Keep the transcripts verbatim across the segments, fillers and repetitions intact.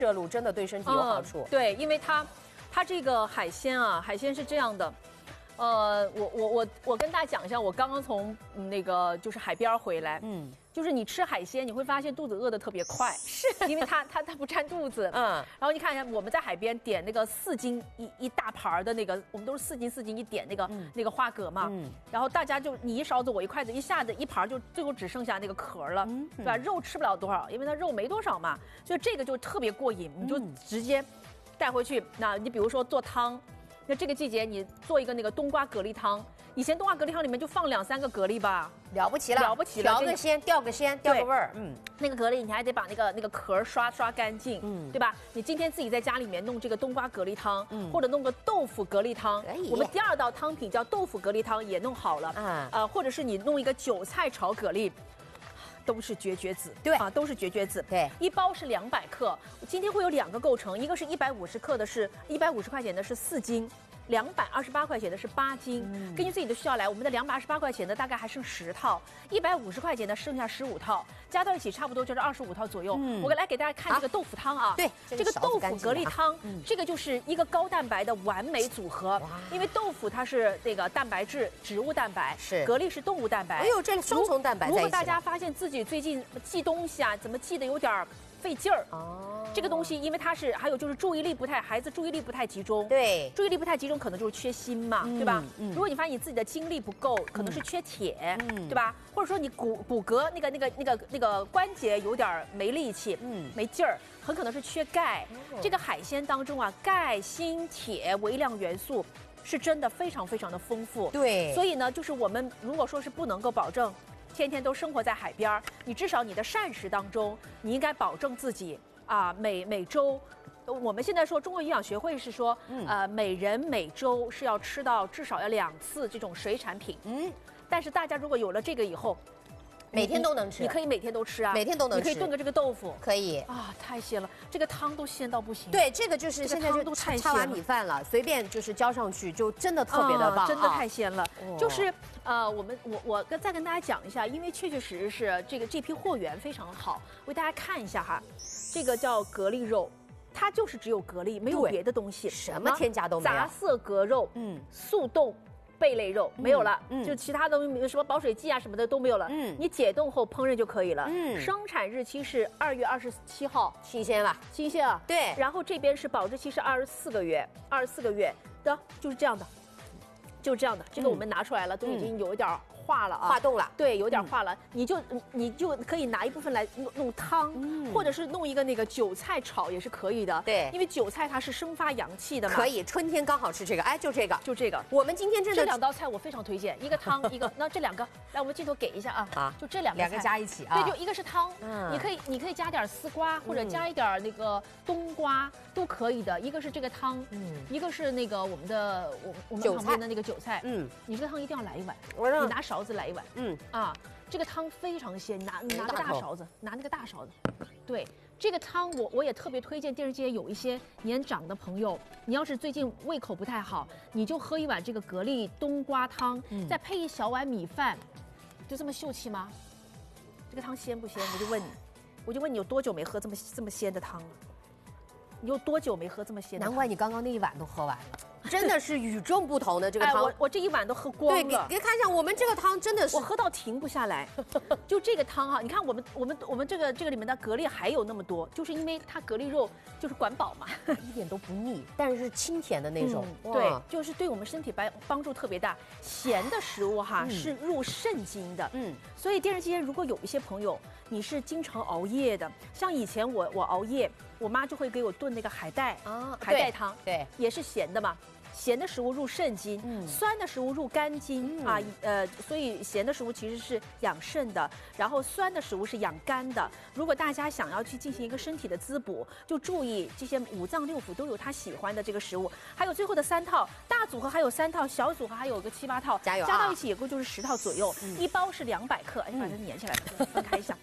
热卤真的对身体有好处。 嗯、对，因为它它这个海鲜啊，海鲜是这样的。 呃，我我我我跟大家讲一下，我刚刚从那个就是海边回来，嗯，就是你吃海鲜，你会发现肚子饿得特别快，是因为它它它不占肚子，嗯，然后你看一下我们在海边点那个四斤一一大盘的那个，我们都是四斤四斤一点那个、嗯、那个花蛤嘛，嗯，然后大家就你一勺子我一筷子，一下子一盘就最后只剩下那个壳了，嗯，对吧？肉吃不了多少，因为它肉没多少嘛，所以这个就特别过瘾，你就直接带回去。那你比如说做汤。 那这个季节你做一个那个冬瓜蛤蜊汤，以前冬瓜蛤蜊汤里面就放两三个蛤蜊吧， 了不起了， 了不起了， 调个鲜，调个鲜，调个味儿，嗯， 那个蛤蜊你还得把那个那个壳刷刷干净，嗯，对吧？你今天自己在家里面弄这个冬瓜蛤蜊汤，嗯，或者弄个豆腐蛤蜊汤，我们第二道汤品叫豆腐蛤蜊汤也弄好了，啊，呃，或者是你弄一个韭菜炒蛤蜊。 都是绝绝子，对啊，都是绝绝子。对，一包是两百克，今天会有两个构成，一个是一百五十克的是，一百五十块钱的是四斤，两百二十八块钱的是八斤。嗯、根据自己的需要来，我们的两百二十八块钱的大概还剩十套，一百五十块钱的剩下十五套，加到一起差不多就是二十五套左右。嗯、我来给大家看这个豆腐汤啊，对，这个豆腐蛤蜊汤，嗯、这个就是一个高蛋白的完美组合。因为豆腐它是那个蛋白质，植物蛋白，是蛤蜊是动物蛋白。哎呦，这双重蛋白在一起。如果大家发现自己最近记东西啊，怎么记得有点费劲儿？哦，这个东西因为它是，还有就是注意力不太，孩子注意力不太集中。对，注意力不太集中，可能就是缺锌嘛，嗯、对吧？嗯、如果你发现你自己的精力不够，可能是缺铁，嗯、对吧？或者说你骨骨骼那个那个那个那个关节有点没力气，嗯，没劲儿，很可能是缺钙。嗯、这个海鲜当中啊，钙、锌、铁微量元素。 是真的非常非常的丰富，对，所以呢，就是我们如果说是不能够保证天天都生活在海边，你至少你的膳食当中，你应该保证自己啊，每每周，我们现在说中国营养学会是说，嗯、呃，每人每周是要吃到至少要两次这种水产品，嗯，但是大家如果有了这个以后。 每天都能吃，你可以每天都吃啊，每天都能吃。你可以炖个这个豆腐，可以啊，太鲜了，这个汤都鲜到不行。对，这个就是现在就都太插完米饭了，随便就是浇上去，就真的特别的棒，真的太鲜了。就是呃，我们我我跟再跟大家讲一下，因为确确实实是这个这批货源非常好，为大家看一下哈，这个叫蛤蜊肉。 它就是只有蛤蜊，没有别的东西，什么添加都没有。杂色蛤肉，嗯，速冻贝类肉没有了，嗯，就其他的什么保水剂啊什么的都没有了，嗯，你解冻后烹饪就可以了，嗯，生产日期是二月二十七号，新鲜吧？新鲜啊，对。然后这边是保质期是二十四个月，二十四个月的，就是这样的，就是这样的。这个我们拿出来了，都已经有一点。 化了啊，化冻了，对，有点化了，嗯、你就你就可以拿一部分来弄弄汤，嗯、或者是弄一个那个韭菜炒也是可以的，对，因为韭菜它是生发阳气的嘛，可以，春天刚好吃这个，哎，就这个，就这个，我们今天真的这两道菜我非常推荐，一个汤，一个那这两个，来我们镜头给一下啊，啊，就这两个两个加一起啊，对，就一个是汤，嗯，你可以你可以加点丝瓜或者加一点那个冬瓜都可以的，一个是这个汤，嗯，一个是那个我们的我我们旁边的那个韭菜，嗯，你这个汤一定要来一碗，你拿勺子来一碗，嗯啊，这个汤非常鲜，拿拿个大勺子，拿那个大勺子，对，这个汤我我也特别推荐电视机有一些年长的朋友，你要是最近胃口不太好，你就喝一碗这个蛤蜊冬瓜汤，嗯、再配一小碗米饭，就这么秀气吗？这个汤鲜不鲜？我就问你，我就问你有多久没喝这么这么鲜的汤了？你有多久没喝这么鲜的汤？难怪你刚刚那一碗都喝完了。真的是与众不同的这个汤，哎、我我这一碗都喝光了。对，你你看一下，我们这个汤真的是我喝到停不下来。就这个汤哈、啊，你看我们我们我们这个这个里面的蛤蜊还有那么多，就是因为它蛤蜊肉就是管饱嘛，一点都不腻，但是清甜的那种。嗯、对，就是对我们身体帮帮助特别大。咸的食物哈、嗯、是入肾经的，嗯，所以电视机前如果有一些朋友你是经常熬夜的，像以前我我熬夜，我妈就会给我炖那个海带啊，海带汤，对，也是咸的嘛。咸的食物入肾经，嗯、酸的食物入肝经、嗯、啊，呃，所以咸的食物其实是养肾的，然后酸的食物是养肝的。如果大家想要去进行一个身体的滋补，就注意这些五脏六腑都有他喜欢的这个食物。还有最后的三套大组合还有三套，小组合还有个七八套，加油、啊，加到一起也够就是十套左右。嗯、一包是两百克，哎，把它粘起来，分开一下。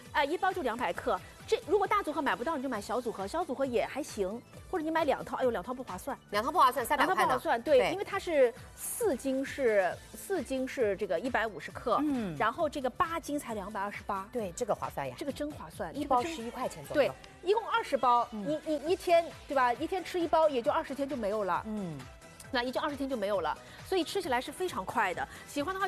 啊、呃，一包就两百克。这如果大组合买不到，你就买小组合，小组合也还行，或者你买两套，哎呦，两套不划算， 两套不划算，三百块两套不划算，对，对因为它是四斤是四斤是这个一百五十克，嗯，然后这个八斤才两百二十八， 对，这个划算呀， 这个真划算， 一包十一块钱左右， 对，一共二十包，嗯、你你一天对吧？一天吃一包，也就二十天就没有了，嗯，那一就二十天就没有了，所以吃起来是非常快的，喜欢的话。